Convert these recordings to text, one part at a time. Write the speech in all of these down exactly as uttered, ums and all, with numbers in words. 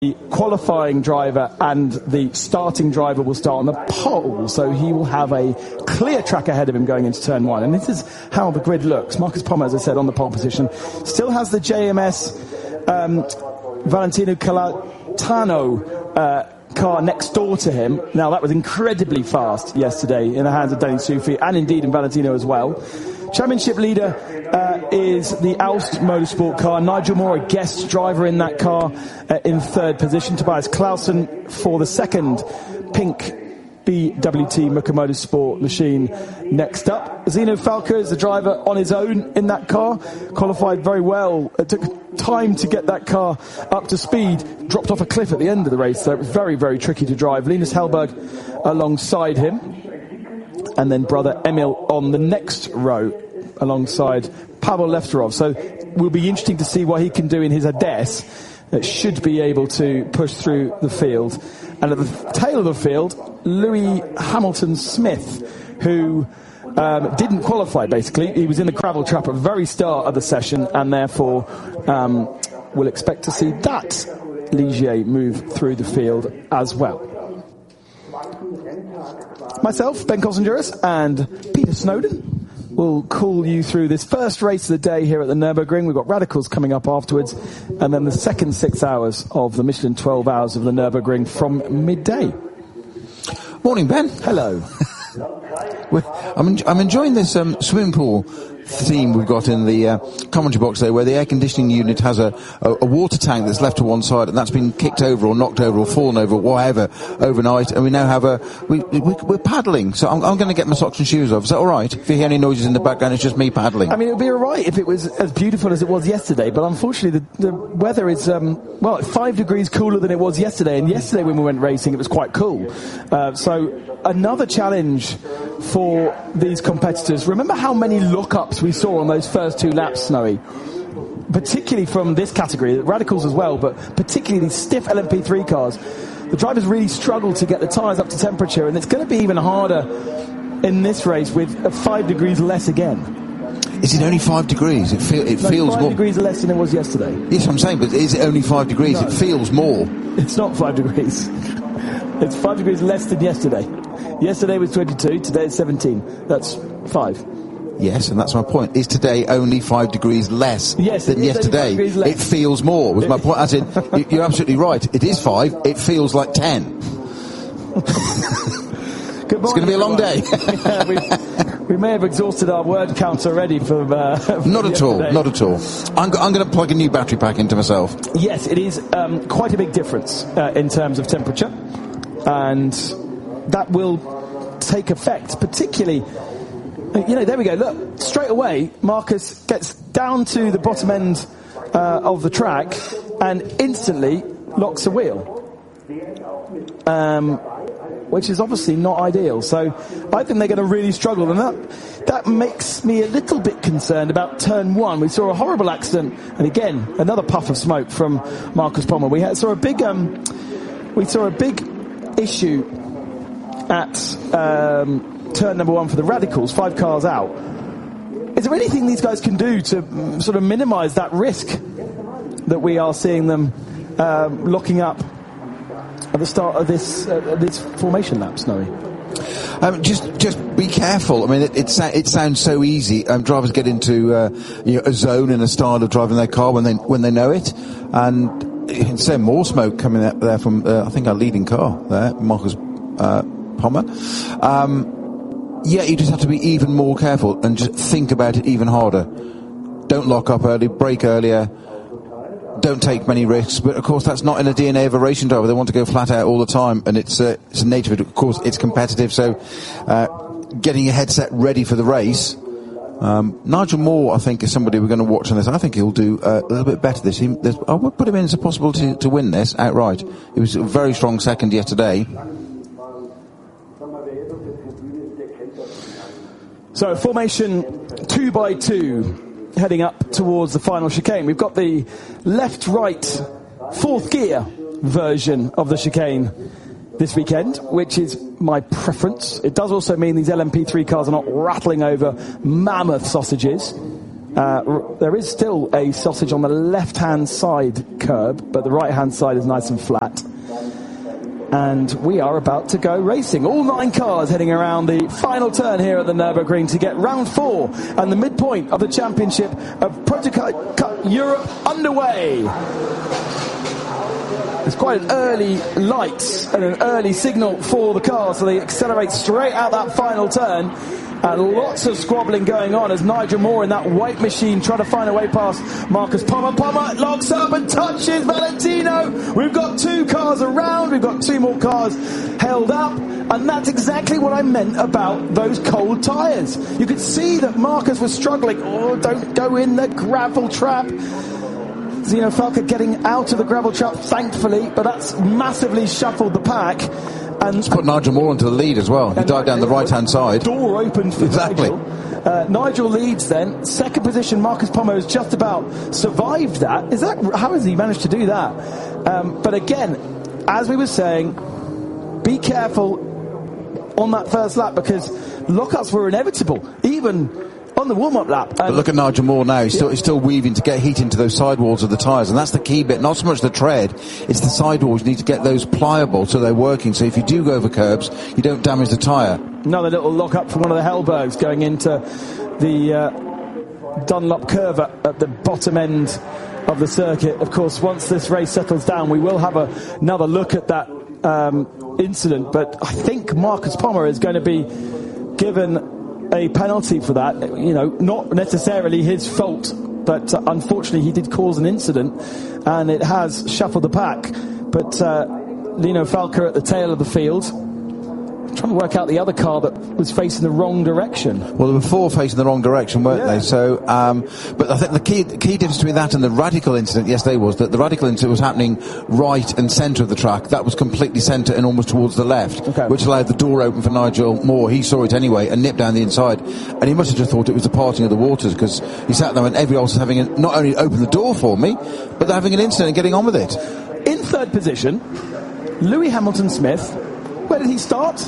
The qualifying driver and the starting driver will start on the pole, so he will have a clear track ahead of him going into turn one. And this is how the grid looks. Marcus Pommer, as I said, on the pole position, still has the J M S um, Valentino Calatano uh, car next door to him. Now, that was incredibly fast yesterday in the hands of Danny Sufi, and indeed in Valentino as well. Championship leader uh, is the Alst Motorsport car. Nigel Moore, a guest driver in that car, uh, in third position. Tobias Clausen for the second pink B W T Muka Motorsport machine next up. Zeno Falco is the driver on his own in that car. Qualified very well. It took time to get that car up to speed. Dropped off a cliff at the end of the race, so it was very, very tricky to drive. Linus Hellberg alongside him. And then brother Emil on the next row alongside Pavel Lefterov. So will be interesting to see what he can do in his Ades. It should be able to push through the field. And at the tail of the field, Louis Hamilton Smith, who um, didn't qualify basically. He was in the gravel trap at the very start of the session, and therefore um, we'll expect to see that Ligier move through the field as well. Myself, Ben Kosenjuris, and Peter Snowden will call you through this first race of the day here at the Nürburgring. We've got Radicals coming up afterwards, and then the second six hours of the Michelin twelve hours of the Nürburgring from midday. Morning, Ben. Hello. I'm, en- I'm enjoying this um, swimming pool theme we've got in the uh, commentary box there, where the air conditioning unit has a, a, a water tank that's left to one side, and that's been kicked over or knocked over or fallen over or whatever overnight, and we now have a we, we, we're paddling. So I'm, I'm going to get my socks and shoes off. Is that all right? If you hear any noises in the background, it's just me paddling. I mean, it would be all right if it was as beautiful as it was yesterday, but unfortunately the, the weather is um, well five degrees cooler than it was yesterday, and yesterday when we went racing it was quite cool. Uh, so another challenge for these competitors. Remember how many lookups we saw on those first two laps, Snowy? Particularly from this category, Radicals as well, but particularly these stiff L M P three cars. The drivers really struggled to get the tyres up to temperature, and it's going to be even harder in this race with uh, five degrees less again. Is it only five degrees? It, feel, it no, feels five more. Five degrees less than it was yesterday. Yes, I'm saying, but is it only five degrees? No. It feels more. It's not five degrees. It's five degrees less than yesterday. Yesterday was twenty-two, today it's seventeen. That's five. Yes, and that's my point. Is today only five degrees less yes, than yesterday? Less. It feels more, was my point. As in, you're absolutely right. It is five. It feels like ten. Good morning, it's going to be a long day. yeah, we, we may have exhausted our word count already from, uh, from Not at yesterday. all, not at all. I'm, I'm going to plug a new battery pack into myself. Yes, it is um, quite a big difference uh, in terms of temperature, and that will take effect, particularly, you know, there we go, look, straight away, Marcus gets down to the bottom end uh, of the track and instantly locks a wheel. Um, which is obviously not ideal. So I think they're going to really struggle, and that that makes me a little bit concerned about turn one. We saw a horrible accident, and again another puff of smoke from Marcus Pommer. We had, saw a big um, we saw a big issue at um, turn number one for the Radicals, five cars out. Is there anything these guys can do to sort of minimise that risk that we are seeing them um, locking up at the start of this uh, this formation lap, Snowy? Um, just just be careful. I mean, it it, it sounds so easy. Um, drivers get into uh, you know, a zone and a style of driving their car when they when they know it, and you can see more smoke coming out there from uh, I think our leading car there, Marcus uh, Pommer. Um, yeah, you just have to be even more careful and just think about it even harder. Don't lock up early, brake earlier. Don't take many risks, but of course that's not in the D N A of a racing driver. They want to go flat out all the time, and it's uh, it's a nature of it. Of course, it's competitive, so uh, getting your headset ready for the race. Um, Nigel Moore, I think, is somebody we're going to watch on this. I think he'll do uh, a little bit better this. He, I would put him in as a possibility to, to win this outright. He was a very strong second yesterday. So formation two by two. Heading up towards the final chicane. We've got the left-right fourth gear version of the chicane this weekend, which is my preference. It does also mean these L M P three cars are not rattling over mammoth sausages. Uh, r- there is still a sausage on the left-hand side curb, but the right-hand side is nice and flat. And we are about to go racing. All nine cars heading around the final turn here at the Nürburgring to get round four and the midpoint of the championship of Prototype Cup Europe underway. It's quite an early light and an early signal for the car, so they accelerate straight out that final turn. And lots of squabbling going on as Nigel Moore in that white machine trying to find a way past Marcus Pommer. Pommer locks up and touches Valentino. We've got two cars around. We've got two more cars held up. And that's exactly what I meant about those cold tyres. You could see that Marcus was struggling. Oh, don't go in the gravel trap. Zeno Falca getting out of the gravel trap, thankfully, but that's massively shuffled the pack. And it's put Nigel Moore into the lead as well. He dived down the right-hand side. Door opened for exactly. Nigel. Uh, Nigel leads then. Second position, Marcus Pommer has just about survived that. Is that how has he managed to do that? Um, but again, as we were saying, be careful on that first lap because lockups were inevitable, even on the warm-up lap. And but look at Nigel Moore now. He's, yeah. still, he's still weaving to get heat into those sidewalls of the tyres, and that's the key bit. Not so much the tread, it's the sidewalls. You need to get those pliable so they're working. So if you do go over curbs, you don't damage the tyre. Another little lock-up from one of the Hellbergs going into the uh, Dunlop curve at, at the bottom end of the circuit. Of course, once this race settles down, we will have a, another look at that um, incident. But I think Marcus Pommer is going to be given a penalty for that. You know, not necessarily his fault, but uh, unfortunately he did cause an incident and it has shuffled the pack. But uh, Lino Falca at the tail of the field, trying to work out the other car that was facing the wrong direction. Well, there were four facing the wrong direction, weren't yeah. they? So, um, but I think the key, the key difference between that and the Radical incident yesterday was that the Radical incident was happening right and centre of the track. That was completely centre and almost towards the left, okay. which allowed the door open for Nigel Moore. He saw it anyway and nipped down the inside. And he must have just thought it was the parting of the waters because he sat there and everyone else was having a, not only opened the door for me, but they're having an incident and getting on with it. In third position, Louis Hamilton-Smith. Where did he start?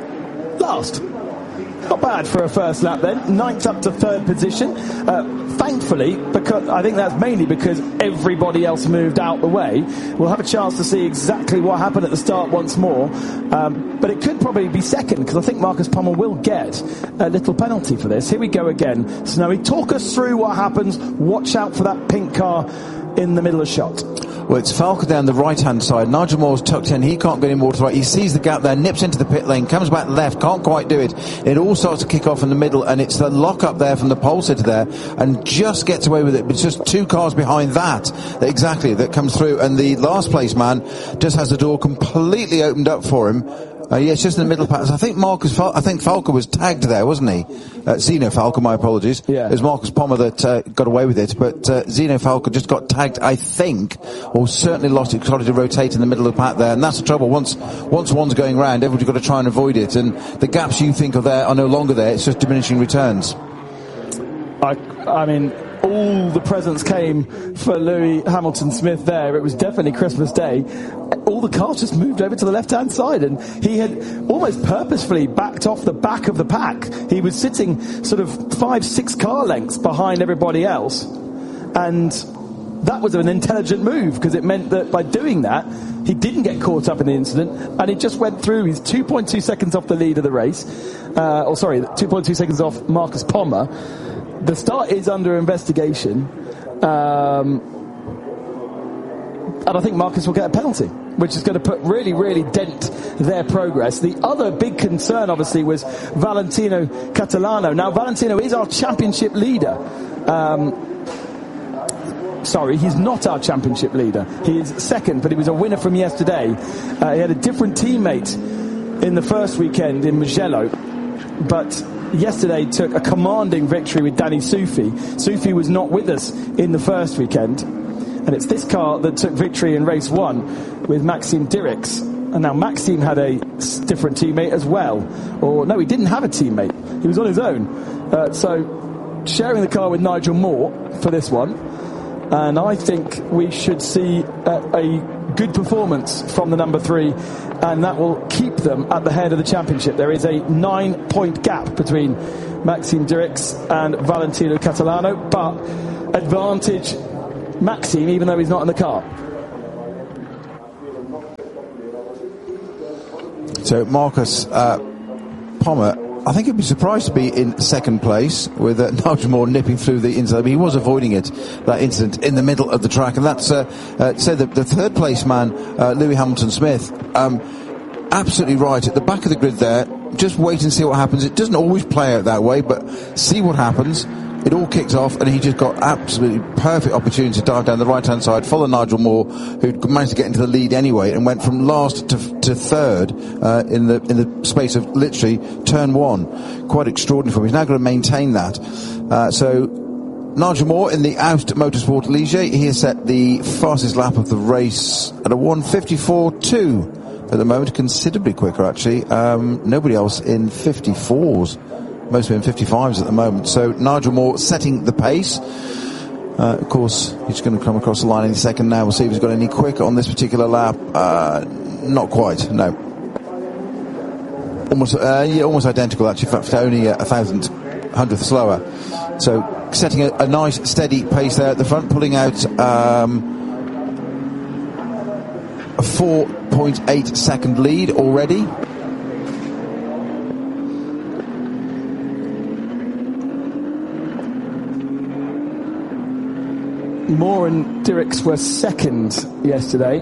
Last. Not bad for a first lap then. Ninth up to third position. Uh, thankfully, because I think that's mainly because everybody else moved out the way. We'll have a chance to see exactly what happened at the start once more. Um, but it could probably be second because I think Marcus Pommer will get a little penalty for this. Here we go again. Snowy, talk us through what happens. Watch out for that pink car in the middle of the shot. Well, it's Falca down the right-hand side. Nigel Moore's tucked in. He can't get any more to the right. He sees the gap there, nips into the pit lane, comes back left, can't quite do it. It all starts to kick off in the middle, and it's the lock-up there from the pole sitter there, and just gets away with it. But it's just two cars behind that, exactly, that comes through. And the last place man just has the door completely opened up for him. Uh, yeah, it's just in the middle pass. I think Marcus, Fal- I think Falca was tagged there, wasn't he? Uh, Zeno Falca, my apologies. Yeah. It was Marcus Pommer that uh, got away with it, but uh, Zeno Falca just got tagged, I think, or certainly lost it, started to rotate in the middle of the pack there, and that's the trouble. Once once one's going round, everybody's got to try and avoid it, and the gaps you think are there are no longer there. It's just diminishing returns. I, I mean, all the presents came for Louis Hamilton-Smith there. It was definitely Christmas Day. All the cars just moved over to the left-hand side, and he had almost purposefully backed off the back of the pack. He was sitting sort of five, six car lengths behind everybody else, and that was an intelligent move because it meant that by doing that, he didn't get caught up in the incident, and he just went through. He's two point two seconds off the lead of the race. Uh, or sorry, two point two seconds off Marcus Pommer. The start is under investigation, um, and I think Marcus will get a penalty, which is going to put really, really dent their progress. The other big concern, obviously, was Valentino Catalano. Now, Valentino is our championship leader. Um, sorry, he's not our championship leader. He is second, but he was a winner from yesterday. Uh, he had a different teammate in the first weekend in Mugello, but yesterday took a commanding victory with Danny Sufi. Sufi was not with us in the first weekend, and it's this car that took victory in race one with Maxime Dirix. And now Maxime had a different teammate as well. Or no, he didn't have a teammate. He was on his own. Uh, so sharing the car with Nigel Moore for this one. And I think we should see a, a good performance from the number three, and that will keep them at the head of the championship. There is a nine-point gap between Maxime Dirix and Valentino Catalano, but advantage Maxime, even though he's not in the car. So Marcus uh, Pommer, I think he'd be surprised to be in second place with uh, Nigel Moore nipping through the inside. But he was avoiding it, that incident, in the middle of the track. And that's, uh, uh, so the, the third place man, uh, Louis Hamilton-Smith, um, absolutely right at the back of the grid there. Just wait and see what happens. It doesn't always play out that way, but see what happens. It all kicks off, and he just got absolutely perfect opportunity to dive down the right-hand side, follow Nigel Moore, who managed to get into the lead anyway, and went from last to, to third uh, in the in the space of literally turn one. Quite extraordinary for him. He's now going to maintain that. Uh, so Nigel Moore in the Aust Motorsport Ligier, he has set the fastest lap of the race at a one fifty-four two at the moment, considerably quicker actually. Um, nobody else in fifty-fours. Most of them fifty-fives at the moment. So Nigel Moore setting the pace. Uh, of course, he's going to come across the line in a second now. We'll see if he's got any quicker on this particular lap. Uh, not quite, no. Almost, uh, yeah, almost identical actually, in fact, only a thousand hundredth slower. So setting a, a nice steady pace there at the front, pulling out um, a four point eight second lead already. Moore and Dirix were second yesterday.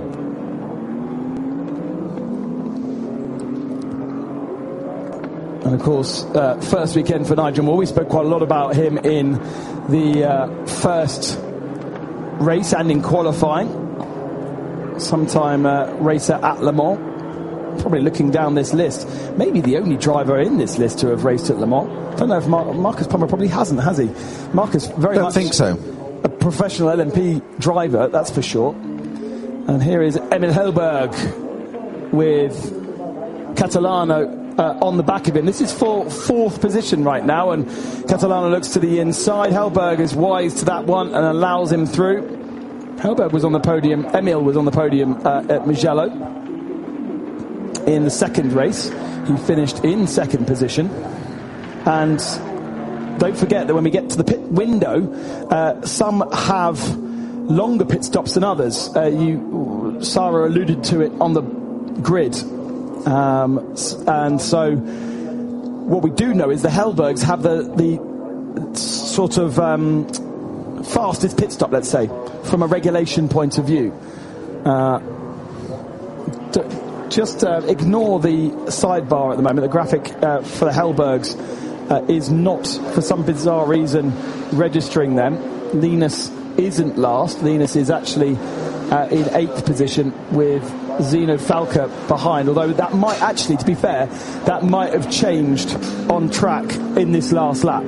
And of course, uh, first weekend for Nigel Moore. We spoke quite a lot about him in the uh, first race and in qualifying. Sometime uh, racer at Le Mans. Probably looking down this list, maybe the only driver in this list to have raced at Le Mans. I don't know if Mar- Marcus Pommer probably hasn't, has he? Marcus very don't much... I don't think so. A professional L M P driver, that's for sure. And here is Emil Hellberg with Catalano uh, on the back of him. This is for fourth position right now, and Catalano looks to the inside. Hellberg is wise to that one and allows him through. Hellberg was on the podium, Emil was on the podium uh, at Mugello in the second race. He finished in second position. And don't forget that when we get to the pit window, uh, some have longer pit stops than others. Uh, you, Sarah alluded to it on the grid. Um, and so what we do know is the Hellbergs have the, the sort of um, fastest pit stop, let's say, from a regulation point of view. Uh, d- just uh, ignore the sidebar at the moment. The graphic uh, for the Hellbergs Uh, is not, for some bizarre reason, registering them. Linus isn't last. Linus is actually uh, in eighth position with Zeno Falca behind, although that might actually, to be fair, that might have changed on track in this last lap.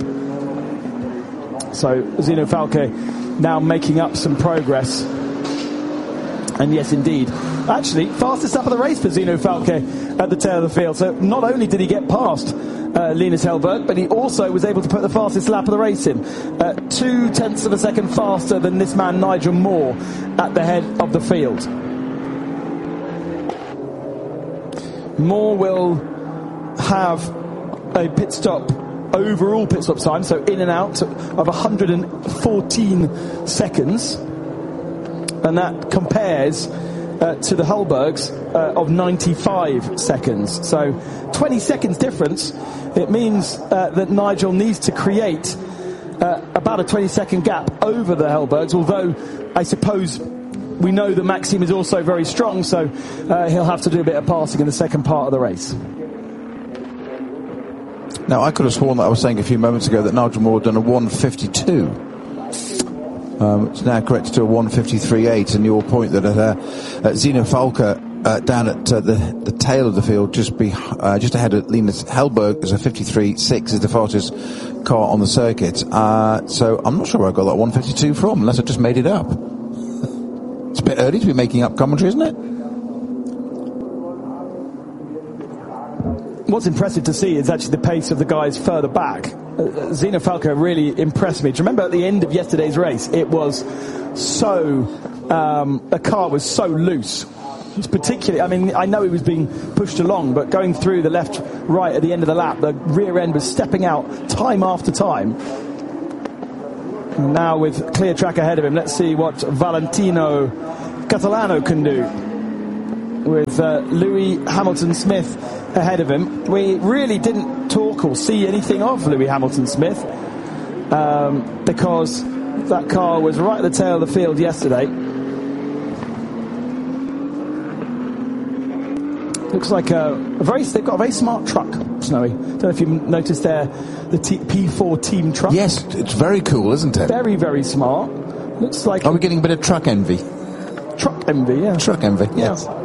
So Zeno Falca now making up some progress. And yes, indeed, actually, fastest lap of the race for Zeno Falca at the tail of the field. So not only did he get past Uh, Linus Hellberg, but he also was able to put the fastest lap of the race in. Uh, two tenths of a second faster than this man Nigel Moore at the head of the field. Moore will have a pit stop, overall pit stop time, so in and out, of one hundred fourteen seconds. And that compares Uh, to the Hellbergs uh, of ninety-five seconds. So twenty seconds difference. It means uh, that Nigel needs to create uh, about a twenty second gap over the Hellbergs, although I suppose we know that Maxime is also very strong, so uh, he'll have to do a bit of passing in the second part of the race. Now, I could have sworn that I was saying a few moments ago that Nigel Moore had done a one fifty-two. Um, it's now corrected to a one fifty-three point eight, and your point that at, uh, at Zeno Falca uh, down at uh, the, the tail of the field, just be uh, just ahead of Linus Hellberg, is a fifty-three point six, is the fastest car on the circuit. Uh, so I'm not sure where I got that one fifty-two from, unless I just made it up. It's a bit early to be making up commentary, isn't it? What's impressive to see is actually the pace of the guys further back. Uh, Zeno Falca really impressed me. Do you remember at the end of yesterday's race, it was so um, the car was so loose. It's particularly, I mean, I know he was being pushed along, but going through the left, right at the end of the lap, the rear end was stepping out time after time. And now with clear track ahead of him, let's see what Valentino Catalano can do. With uh, Lewis Hamilton-Smith ahead of him. We really didn't talk or see anything of Lewis Hamilton-Smith um, because that car was right at the tail of the field yesterday. Looks like a, a very, they've got a very smart truck, Snowy. Don't know if you've noticed there, the T, P four team truck. Yes, it's very cool, isn't it? Very, very smart. Looks like... Are we getting a bit of truck envy? Truck envy, yeah. Truck envy, yes. Yeah.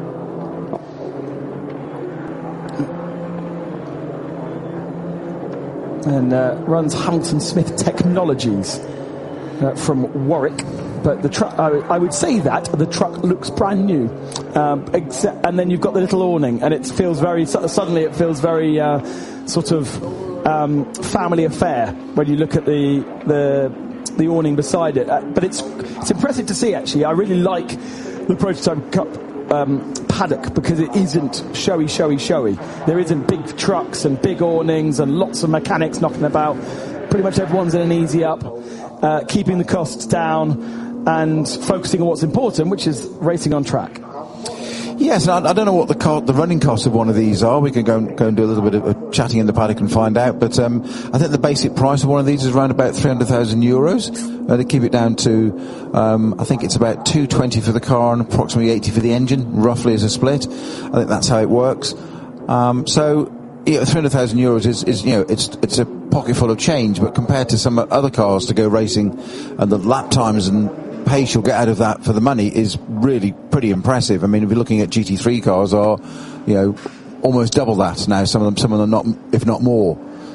And uh, runs Hamilton-Smith Technologies uh, from Warwick. But the truck, I, I would say that the truck looks brand new. Um, except, and then you've got the little awning, and it feels very, suddenly it feels very uh, sort of um, family affair when you look at the the, the awning beside it. Uh, but it's it's impressive to see, actually. I really like the Prototype Cup um, paddock because it isn't showy, showy, showy. There isn't big trucks and big awnings and lots of mechanics knocking about. Pretty much everyone's in an easy up, uh, keeping the costs down and focusing on what's important, which is racing on track. Yes, and I, I don't know what the co- the running costs of one of these are. We can go and, go and do a little bit of uh, chatting in the paddock and find out. But um, I think the basic price of one of these is around about three hundred thousand euros. Uh, to keep it down to, um, I think it's about two twenty for the car and approximately eighty for the engine, roughly as a split. I think that's how it works. Um, so, yeah, three hundred thousand euros is, is, you know, it's it's a pocket full of change. But compared to some other cars to go racing, and the lap times and pace you'll get out of that for the money is really pretty impressive. I mean, if you're looking at G T three cars, are, you know, almost double that now. Some of them, some of them not, if not more.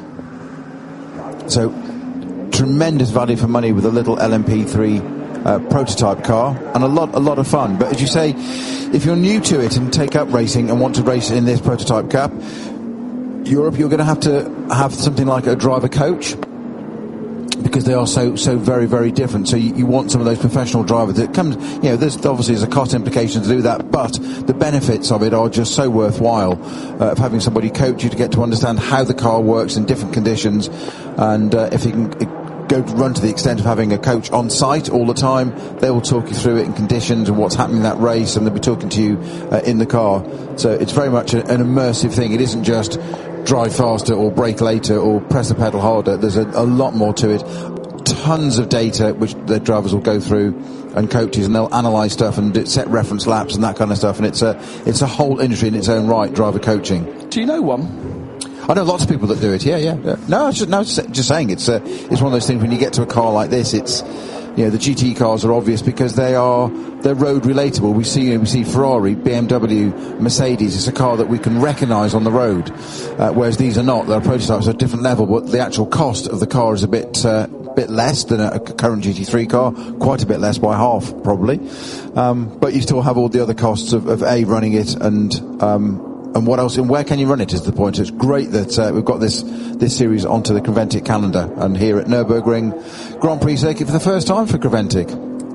So, tremendous value for money with a little L M P three uh, prototype car, and a lot, a lot of fun. But as you say, if you're new to it and take up racing and want to race in this Prototype Cup, Europe, you're going to have to have something like a driver coach, because they are so so very, very different. So you, you want some of those professional drivers that comes, you know, there's obviously there's a cost implication to do that, but the benefits of it are just so worthwhile, uh, of having somebody coach you to get to understand how the car works in different conditions. And uh, if you can go to run to the extent of having a coach on site all the time, they will talk you through it in conditions and what's happening in that race, and they'll be talking to you uh, in the car. So it's very much a, an immersive thing. It isn't just drive faster or brake later or press the pedal harder. There's a, a lot more to it. Tons of data which the drivers will go through, and coaches, and they'll analyse stuff and do, set reference laps and that kind of stuff. And it's a it's a whole industry in its own right, driver coaching. Do you know one? I know lots of people that do it. Yeah, yeah. yeah. No, it's just, no, it's just saying it's a, it's one of those things. When you get to a car like this, it's, you know, the G T cars are obvious because they are, they're road relatable. We see, you know, we see Ferrari, B M W, Mercedes. It's a car that we can recognise on the road, uh, whereas these are not. They're prototypes at a different level, but the actual cost of the car is a bit, uh, bit less than a, a current G T three car, quite a bit less, by half probably. Um, but you still have all the other costs of, of A, running it, and, um, and what else, and where can you run it is the point. It's great that uh, we've got this this series onto the Creventic calendar, and here at Nürburgring Grand Prix circuit for the first time for Creventic.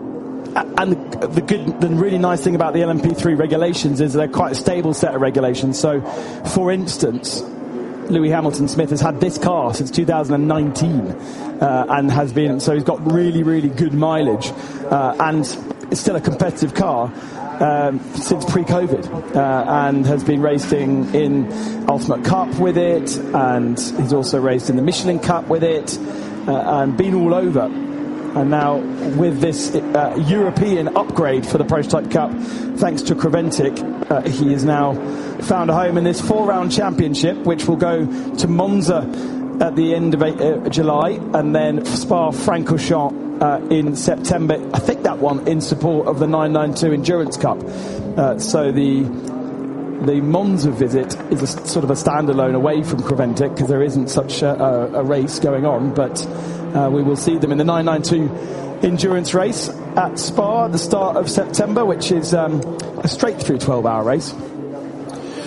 And the, the good, the really nice thing about the L M P three regulations is they're quite a stable set of regulations. So, for instance, Lewis Hamilton-Smith has had this car since two thousand nineteen, uh, and has been, so he's got really, really good mileage, uh, and it's still a competitive car. Um, since pre-COVID, uh, and has been racing in Ultimate Cup with it, and he's also raced in the Michelin Cup with it, uh, and been all over. And now with this uh, European upgrade for the Prototype Cup, thanks to Creventic, uh, he has now found a home in this four-round championship, which will go to Monza at the end of uh, July, and then Spa-Francorchamps Uh, in September. I think that one in support of the nine ninety-two Endurance Cup. Uh, so the the Monza visit is a, sort of a standalone away from Creventic, because there isn't such a, a, a race going on. But uh, we will see them in the nine ninety-two Endurance race at Spa at the start of September, which is um, a straight through twelve hour race.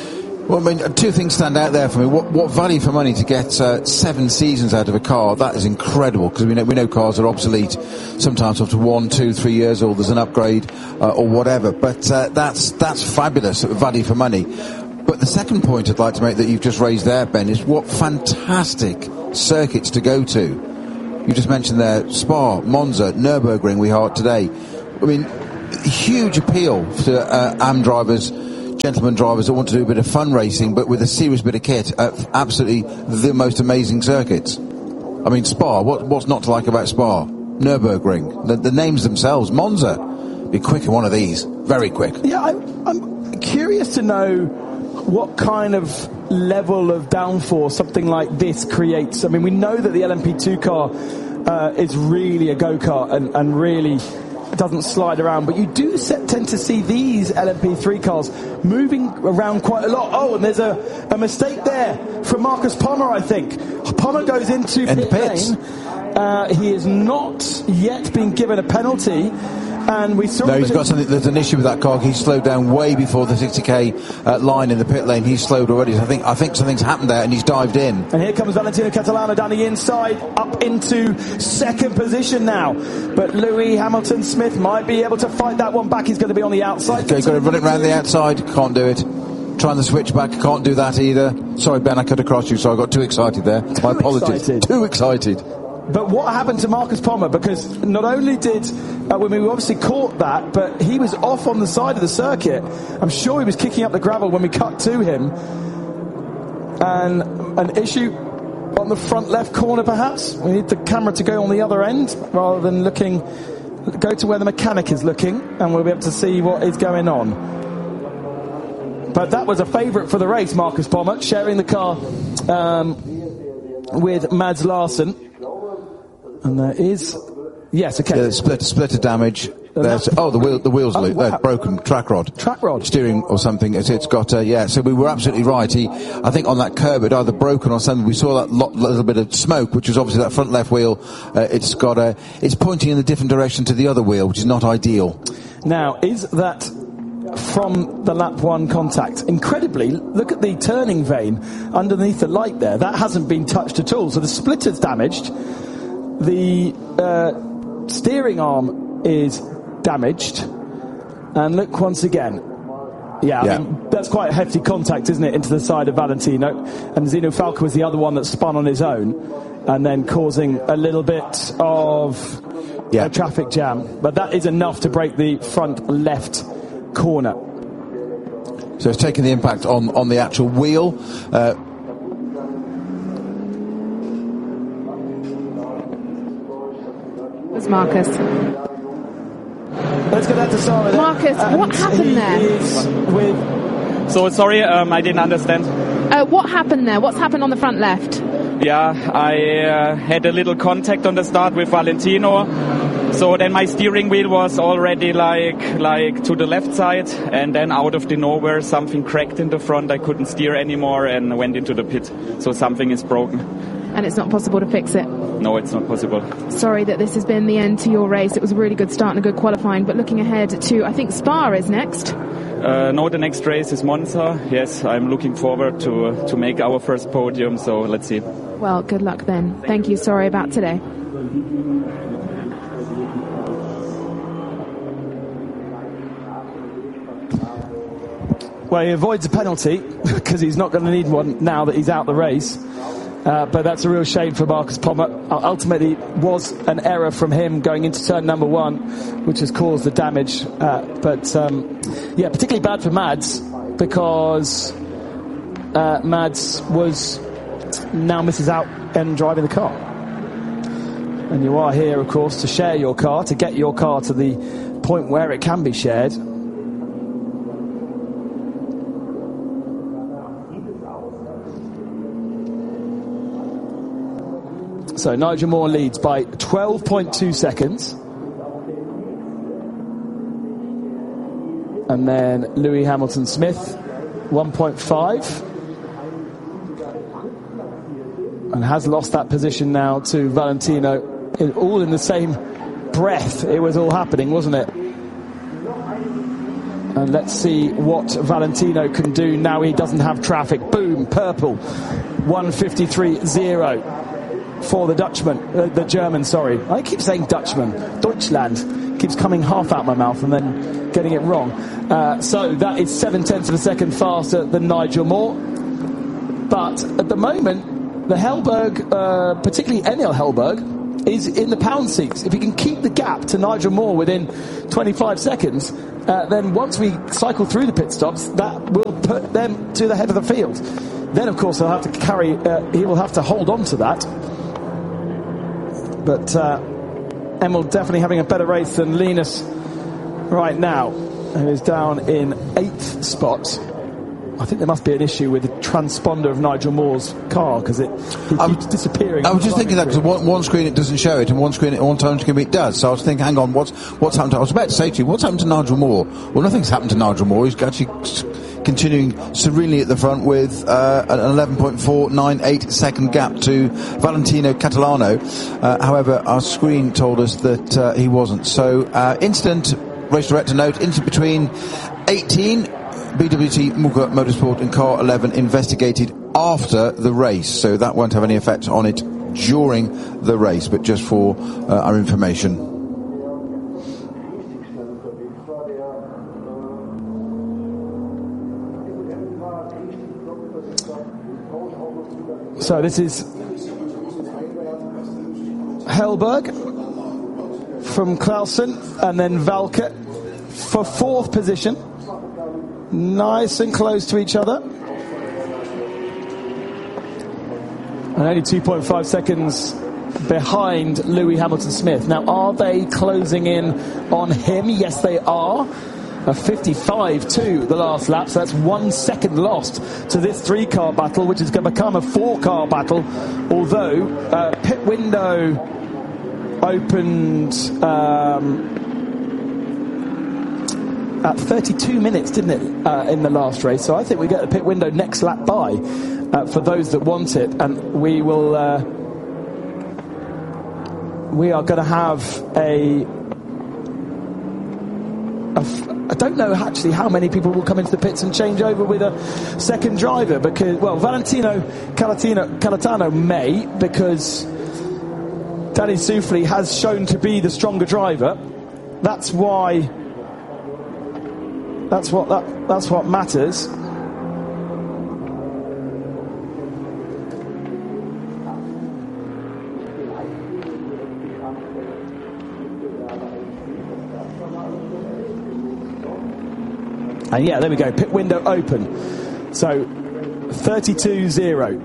Well, I mean, two things stand out there for me. What, what value for money to get uh, seven seasons out of a car? That is incredible, because we know, we know cars are obsolete sometimes after one, two, three years old. There's an upgrade uh, or whatever. But uh, that's that's fabulous value for money. But the second point I'd like to make that you've just raised there, Ben, is what fantastic circuits to go to. You just mentioned there Spa, Monza, Nürburgring we had today. I mean, huge appeal to uh, A M drivers, gentlemen drivers that want to do a bit of fun racing, but with a serious bit of kit at absolutely the most amazing circuits. I mean, Spa, what, what's not to like about Spa? Nürburgring, the, the names themselves. Monza, be quick in one of these, very quick. Yeah, I'm, I'm curious to know what kind of level of downforce something like this creates. I mean, we know that the L M P two car uh, is really a go-kart and, and really doesn't slide around, but you do set, tend to see these L M P three cars moving around quite a lot. Oh, and there's a, a mistake there from Marcus Pommer, I think. Pommer goes into pit lane. Uh, he has not yet been given a penalty. And we saw no, he's got something. There's an issue with that car. He slowed down way before the sixty k uh, line in the pit lane. He's slowed already. So I think I think something's happened there, and he's dived in. And here comes Valentino Catalano down the inside, up into second position now. But Lewis Hamilton Smith might be able to fight that one back. He's going to be on the outside. Okay, got to run it round the outside. Can't do it. Trying the switchback. Can't do that either. Sorry, Ben, I cut across you, so I got too excited there. Too My apologies. Excited. Too excited. But what happened to Marcus Pommer? Because not only did, uh, when we obviously caught that, but he was off on the side of the circuit. I'm sure he was kicking up the gravel when we cut to him. And an issue on the front left corner, perhaps. We need the camera to go on the other end rather than looking, go to where the mechanic is looking, and we'll be able to see what is going on. But that was a favourite for the race, Marcus Pommer, sharing the car um, with Mads Larsen. And there is, yes, okay. Yeah, split, split of damage. There's, oh, the wheel, the wheels oh, loose. wow. Uh, broken track rod, track rod, steering or something. It's, it's got, uh, yeah. So we were absolutely right. He, I think, on that curb, it either broken or something. We saw that lot, little bit of smoke, which was obviously that front left wheel. Uh, it's got a, it's pointing in a different direction to the other wheel, which is not ideal. Now, is that from the lap one contact? Incredibly, look at the turning vane underneath the light there. That hasn't been touched at all. So the splitter's damaged. The uh, steering arm is damaged, and look once again. Yeah, I yeah. mean, that's quite a hefty contact, isn't it, into the side of Valentino? And Zeno Falco was the other one that spun on his own, and then causing a little bit of yeah. a traffic jam. But that is enough to break the front left corner. So it's taken the impact on on the actual wheel. Uh, Marcus. Let's get that to start with. Marcus, uh, what happened there? With so sorry, um, I didn't understand. Uh, what happened there? What's happened on the front left? Yeah, I uh, had a little contact on the start with Valentino. So then my steering wheel was already like like to the left side, and then out of the nowhere something cracked in the front. I couldn't steer anymore and went into the pit. So something is broken. And it's not possible to fix it? No, it's not possible. Sorry that this has been the end to your race. It was a really good start and a good qualifying, but looking ahead to, I think Spa is next. Uh, no, the next race is Monza. Yes, I'm looking forward to uh, to make our first podium, so let's see. Well, good luck then. Thank you. Sorry about today. Well, he avoids a penalty because he's not going to need one now that he's out the race. Uh, but that's a real shame for Marcus Pommer. Uh, ultimately, it was an error from him going into turn number one, which has caused the damage. Uh, but, um, yeah, particularly bad for Mads because uh, Mads was now misses out and driving the car. And you are here, of course, to share your car, to get your car to the point where it can be shared. So Nigel Moore leads by twelve point two seconds. And then Lewis Hamilton Smith, one point five. And has lost that position now to Valentino. In, all in the same breath. It was all happening, wasn't it? And let's see what Valentino can do now he doesn't have traffic. Boom, purple. one fifty-three point oh for the Dutchman, uh, the German, sorry. I keep saying Dutchman. Deutschland keeps coming half out my mouth and then getting it wrong. Uh, so that is seven tenths of a second faster than Nigel Moore. But at the moment, the Hellberg, uh, particularly Emil Hellberg, is in the pound seats. If he can keep the gap to Nigel Moore within twenty-five seconds, uh, then once we cycle through the pit stops, that will put them to the head of the field. Then, of course, he'll have to carry. Uh, he will have to hold on to that. But uh, Emil definitely having a better race than Linus right now, who is down in eighth spot. I think there must be an issue with the transponder of Nigel Moore's car because it he I'm, keeps disappearing. I was just thinking that because one, one screen it doesn't show it, and one screen, one time screen it does. So I was thinking, hang on, what's what's happened? To, I was about to say to you, what's happened to Nigel Moore? Well, nothing's happened to Nigel Moore. He's actually continuing serenely at the front with uh, an eleven point four nine eight second gap to Valentino Catalano. Uh, however, our screen told us that uh, he wasn't. So, uh, instant race director note: incident between eighteen. B W T Muka Motorsport and car eleven investigated after the race, so that won't have any effect on it during the race, but just for uh, our information. So this is Hellberg from Clausen and then Valke for fourth position. Nice and close to each other. And only two point five seconds behind Lewis Hamilton-Smith. Now, are they closing in on him? Yes, they are. A fifty-five to the last lap, so that's one second lost to this three-car battle, which is going to become a four-car battle. Although, uh, pit window opened... Um, at thirty-two minutes, didn't it, uh, in the last race? So I think we get the pit window next lap by uh, for those that want it, and we will. Uh, we are going to have a. a f- I don't know actually how many people will come into the pits and change over with a second driver because, well, Valentino Calatino, Calatano may, because Danny Soufli has shown to be the stronger driver. That's why. That's what that, that's what matters. And yeah, there we go. Pit window open. So thirty-two zero.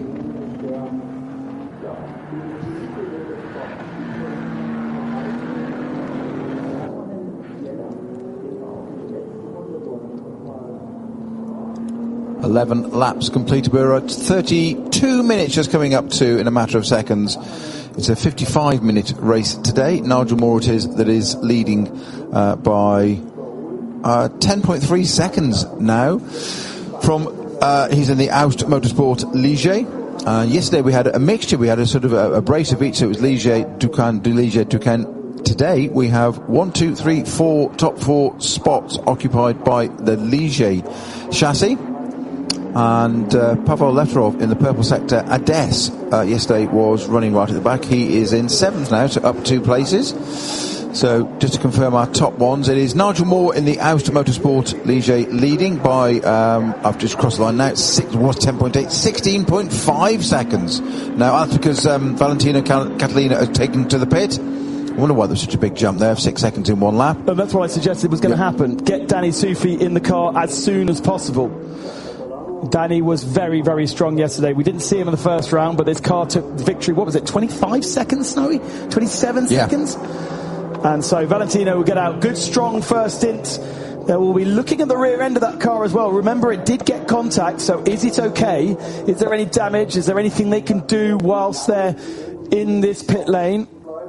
eleven laps completed. We're at thirty-two minutes just coming up to in a matter of seconds. It's a fifty-five minute race today. Nigel Moore it is that is leading uh, by uh, ten point three seconds now. From uh, he's in the Aust Motorsport Ligier. Uh, yesterday we had a mixture. We had a sort of a, a brace of each. So it was Ligier, Ducan, Du Ligier, Ducan. Today we have one, two, three, four top four spots occupied by the Ligier chassis. And uh, Pavel Letarov in the purple sector, Ades, uh, yesterday was running right at the back. He is in seventh now, so up two places. So just to confirm our top ones, it is Nigel Moore in the Aust Motorsport Ligier leading by, um, I've just crossed the line now, six, was ten point eight, sixteen point five seconds. Now that's because um, Valentino Cal- Catalina has taken to the pit. I wonder why there's such a big jump there, six seconds in one lap. And that's what I suggested was going to yeah. happen. Get Danny Soufli in the car as soon as possible. Danny was very, very strong yesterday. We didn't see him in the first round, but this car took victory. What was it, twenty-five seconds, Snowy? twenty-seven yeah. seconds? And so Valentino will get out. Good, strong first stint. They will be looking at the rear end of that car as well. Remember, it did get contact, so is it okay? Is there any damage? Is there anything they can do whilst they're in this pit lane?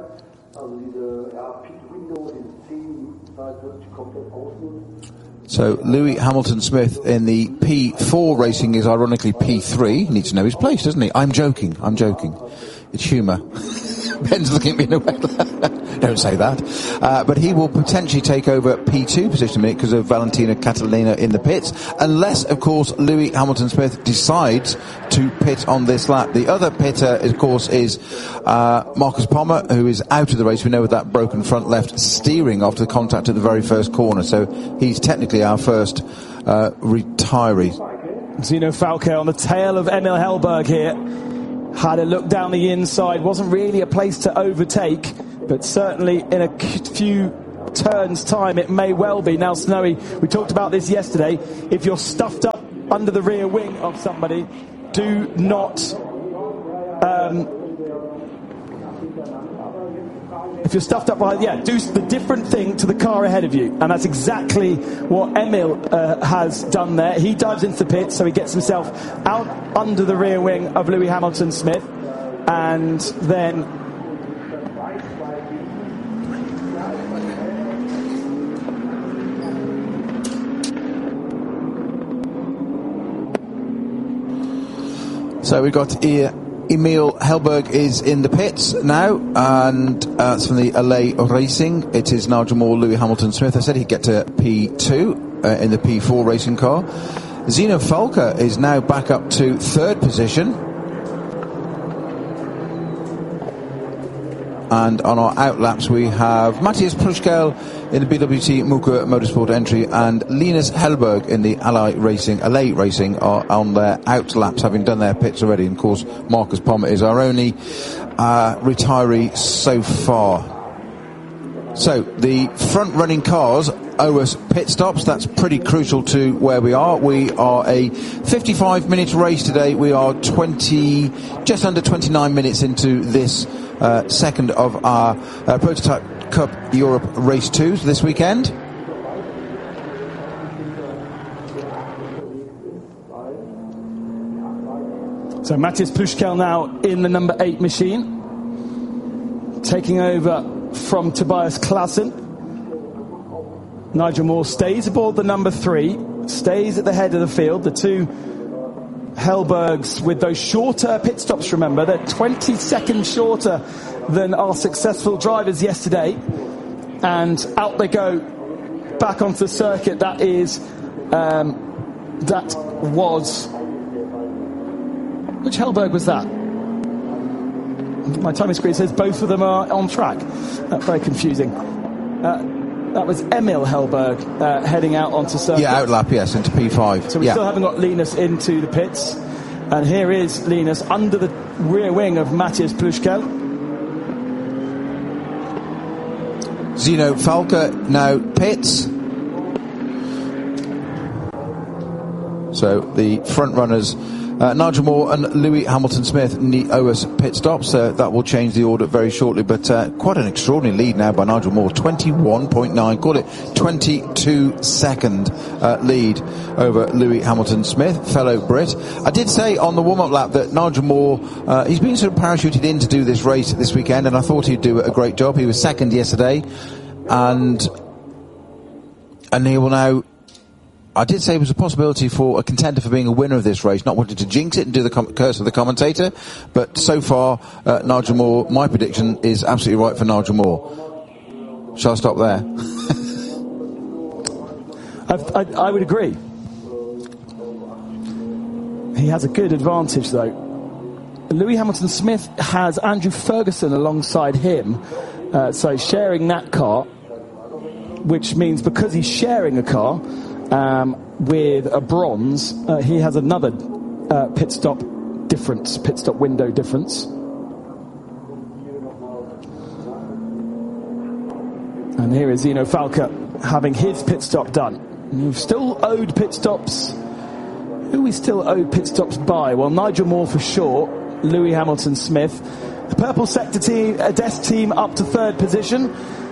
So Lewis Hamilton-Smith in the P four racing is ironically P three. He needs to know his place, doesn't he? I'm joking. I'm joking. It's humour. Ben's looking at me in a way. Don't say that. Uh, but he will potentially take over P two position in a minute because of Valentino Catalina in the pits, unless, of course, Lewis Hamilton-Smith decides to pit on this lap. The other pitter, of course, is uh, Marcus Pommer, who is out of the race. We know with that broken front left steering after the contact at the very first corner. So he's technically our first uh, retiree. Zeno Falca on the tail of Emil Hellberg here. Had a look down the inside. Wasn't really a place to overtake, but certainly in a few turns' time it may well be. Now, Snowy, we talked about this yesterday. If you're stuffed up under the rear wing of somebody, do not... Um, If you're stuffed up behind, yeah, do the different thing to the car ahead of you. And that's exactly what Emil uh, has done there. He dives into the pit, so he gets himself out under the rear wing of Lewis Hamilton-Smith. And then... So we've got here... Emil Hellberg is in the pits now, and uh, it's from the L A Racing. It is Nigel Moore, Lewis Hamilton-Smith. I said he'd get to P two uh, in the P four racing car. Zeno Falca is now back up to third position. And on our outlaps we have Matthias Pruschkel in the B W T Muka Motorsport entry, and Linus Hellberg in the Ally Racing, L A Racing, are on their outlaps, having done their pits already. And of course, Marcus Pommer is our only uh, retiree so far. So the front-running cars owe us pit stops. That's pretty crucial to where we are. We are a fifty-five minute race today. We are twenty, just under twenty-nine minutes into this uh, second of our uh, Prototype Cup Europe Race twos this weekend. So Matthias Pruschkel now in the number eight machine, taking over from Tobias Klassen. Nigel Moore stays aboard the number three, stays at the head of the field. The two Hellbergs with those shorter pit stops, remember, they're twenty seconds shorter than our successful drivers yesterday. And out they go back onto the circuit. That is, um, that was, which Hellberg was that? My timing screen says both of them are on track. That's very confusing. Uh, that was Emil Hellberg uh, heading out onto circuit. Yeah, outlap, yes, into P five. So we yeah. still haven't got Linus into the pits. And here is Linus under the rear wing of Matthias Pruschkel. Zeno Falca now pits. So the front runners, uh, Nigel Moore and Lewis Hamilton-Smith, owe us pit stops. Uh, that will change the order very shortly, but uh, quite an extraordinary lead now by Nigel Moore, twenty-one point nine, call it twenty-two second uh, lead over Lewis Hamilton-Smith, fellow Brit. I did say on the warm-up lap that Nigel Moore, uh, he's been sort of parachuted in to do this race this weekend, and I thought he'd do a great job. He was second yesterday, and and he will now, I did say there was a possibility for a contender for being a winner of this race, not wanting to jinx it and do the com- curse of the commentator, but so far, uh, Nigel Moore, my prediction is absolutely right for Nigel Moore. Shall I stop there? I, I, I would agree. He has a good advantage, though. Lewis Hamilton-Smith has Andrew Ferguson alongside him, uh, so sharing that car, which means because he's sharing a car um, with a bronze, uh, he has another uh, pit stop difference, pit stop window difference. And here is Zeno Falca having his pit stop done. We've still owed pit stops. Who we still owed pit stops by? Well, Nigel Moore for sure, Lewis Hamilton-Smith. The Purple Sector team, a desk team up to third position.